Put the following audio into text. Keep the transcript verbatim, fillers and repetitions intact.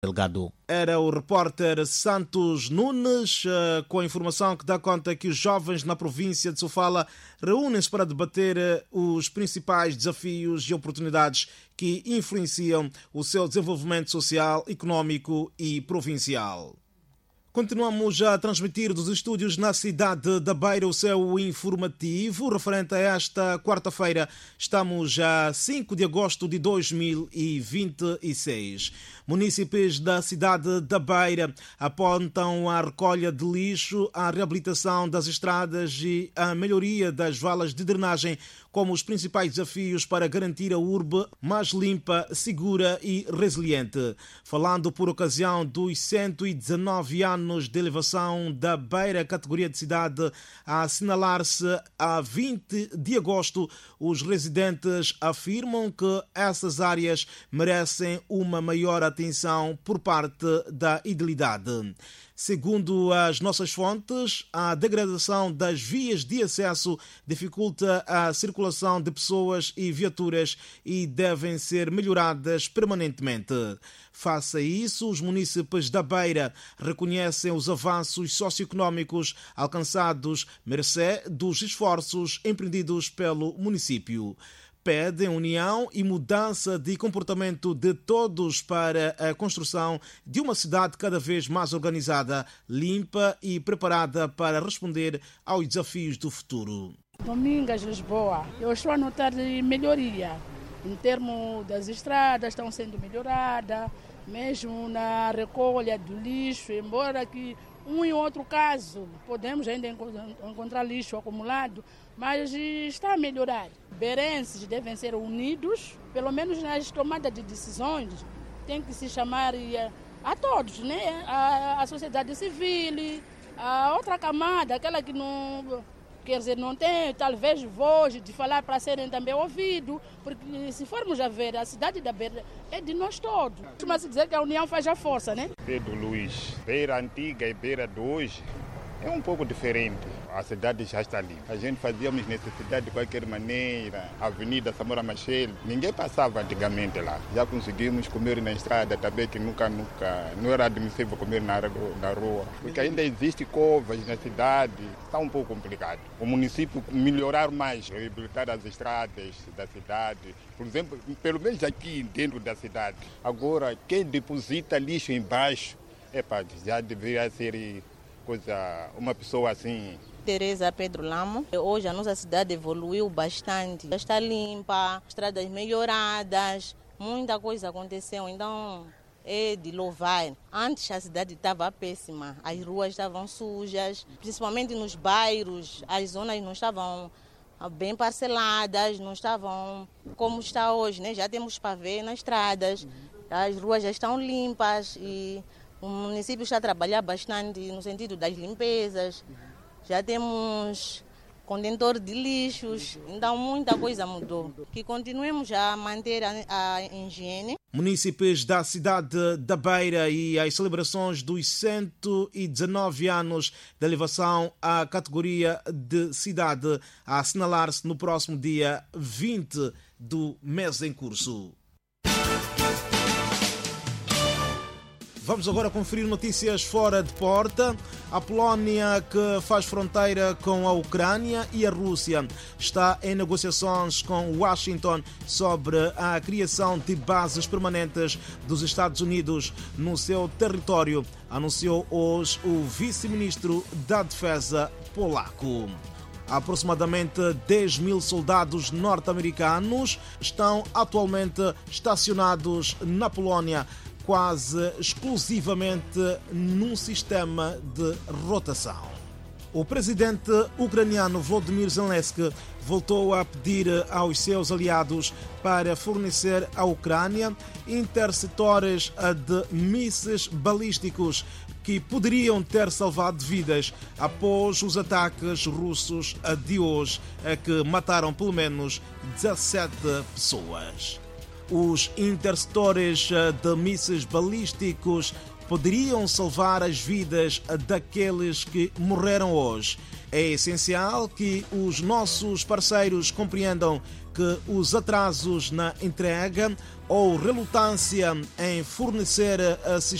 Delgado. Era o repórter Santos Nunes com a informação que dá conta que os jovens na província de Sofala reúnem-se para debater os principais desafios e oportunidades que influenciam o seu desenvolvimento social, económico e provincial. Continuamos a transmitir dos estúdios na cidade da Beira o seu informativo referente a esta quarta-feira. Estamos a cinco de agosto de dois mil e vinte e seis. Munícipes da cidade da Beira apontam a recolha de lixo, a reabilitação das estradas e a melhoria das valas de drenagem como os principais desafios para garantir a urbe mais limpa, segura e resiliente. Falando por ocasião dos cento e dezanove anos de elevação da Beira, categoria de cidade, a assinalar-se a vinte de agosto, os residentes afirmam que essas áreas merecem uma maior atenção por parte da idilidade. Segundo as nossas fontes, a degradação das vias de acesso dificulta a circulação de pessoas e viaturas e devem ser melhoradas permanentemente. Face a isso, os munícipes da Beira reconhecem os avanços socioeconómicos alcançados mercê dos esforços empreendidos pelo município. Pedem união e mudança de comportamento de todos para a construção de uma cidade cada vez mais organizada, limpa e preparada para responder aos desafios do futuro. Domingas, Lisboa, eu estou a notar melhoria. Em termos das estradas, estão sendo melhoradas, mesmo na recolha do lixo, embora que um e outro caso podemos ainda encontrar lixo acumulado, mas está a melhorar. Beirenses devem ser unidos, pelo menos nas tomadas de decisões, tem que se chamar a, a todos, né? a, a sociedade civil, a outra camada, aquela que não, quer dizer, não tem talvez voz de falar para serem também ouvidos, porque se formos a ver, a cidade da Beira é de nós todos. Costuma-se dizer que a união faz a força, né? Pedro Luiz, Beira antiga e Beira de hoje é um pouco diferente. A cidade já está ali. A gente fazíamos necessidade de qualquer maneira. A Avenida Samora Machel, ninguém passava antigamente lá. Já conseguimos comer na estrada também, que nunca, nunca, não era admissível comer na, na rua. Porque ainda existem covas na cidade. Está um pouco complicado. O município melhorar mais, reabilitar as estradas da cidade. Por exemplo, pelo menos aqui dentro da cidade. Agora, quem deposita lixo embaixo, epa, já deveria ser coisa, uma pessoa assim. Tereza Pedro Lamo. Hoje a nossa cidade evoluiu bastante. Já está limpa, estradas melhoradas, muita coisa aconteceu, então é de louvar. Antes a cidade estava péssima, as ruas estavam sujas, principalmente nos bairros, as zonas não estavam bem parceladas, não estavam como está hoje, né? Já temos pavê nas estradas, as ruas já estão limpas e o município está a trabalhar bastante no sentido das limpezas. Já temos contentor de lixos, então muita coisa mudou. Que continuemos a manter a, a higiene. Munícipes da cidade da Beira e as celebrações dos cento e dezanove anos de elevação à categoria de cidade a assinalar-se no próximo dia vinte do mês em curso. Vamos agora conferir notícias fora de porta. A Polónia, que faz fronteira com a Ucrânia e a Rússia, está em negociações com Washington sobre a criação de bases permanentes dos Estados Unidos no seu território, anunciou hoje o vice-ministro da Defesa polaco. Aproximadamente dez mil soldados norte-americanos estão atualmente estacionados na Polónia, quase exclusivamente num sistema de rotação. O presidente ucraniano Volodymyr Zelensky voltou a pedir aos seus aliados para fornecer à Ucrânia interceptores de mísseis balísticos que poderiam ter salvado vidas após os ataques russos de hoje, que mataram pelo menos dezassete pessoas. os interceptores de mísseis balísticos poderiam salvar as vidas daqueles que morreram hoje. É essencial que os nossos parceiros compreendam que os atrasos na entrega ou relutância em fornecer assistência